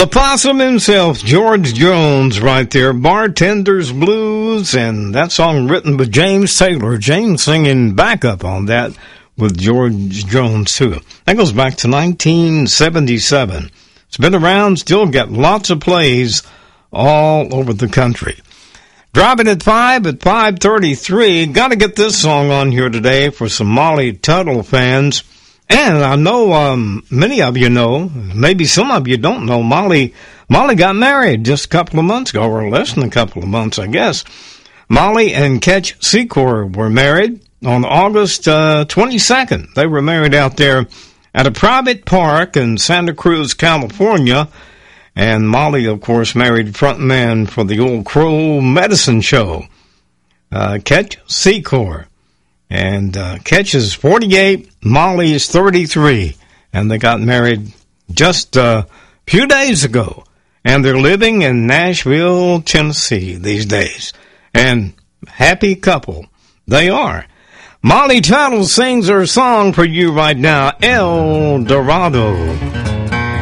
The Possum himself, George Jones, right there. Bartender's Blues, and that song written by James Taylor. James singing backup on that with George Jones, too. That goes back to 1977. It's been around, still got lots of plays all over the country. Driving at 5 at 5:33. Got to get this song on here today for some Molly Tuttle fans. And I know many of you know, maybe some of you don't know, Molly got married just a couple of months ago, or less than a couple of months, I guess. Molly and Ketch Secor were married on August 22nd. They were married out there at a private park in Santa Cruz, California. And Molly, of course, married frontman for the Old Crow Medicine Show, Ketch Secor. And Ketch is 48, Molly is 33, and they got married just a few days ago. And they're living in Nashville, Tennessee these days. And happy couple they are. Molly Tuttle sings her song for you right now, El Dorado.